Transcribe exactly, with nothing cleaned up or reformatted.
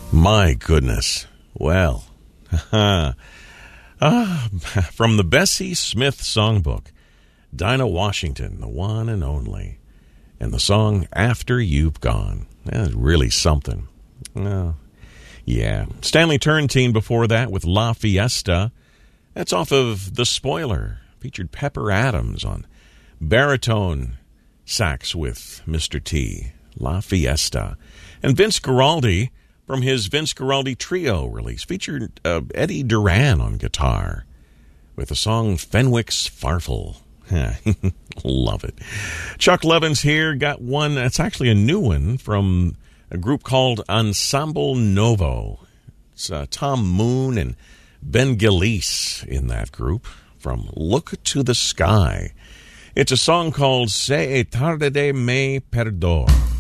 My goodness. Well, ah, from the Bessie Smith Songbook, Dinah Washington, the one and only, and the song After You've Gone. That's really something. Oh, yeah. Stanley Turrentine before that with La Fiesta. That's off of The Spoiler. Featured Pepper Adams on baritone sax with Mister T. La Fiesta. And Vince Guaraldi from his Vince Guaraldi Trio release. Featured uh, Eddie Duran on guitar with the song Fenwick's Farfel. Love it. Chuck Levins here got one that's actually a new one from a group called Ensemble Novo. It's uh, Tom Moon and Ben Gillies in that group from Look to the Sky. It's a song called Se e tarde me perdor.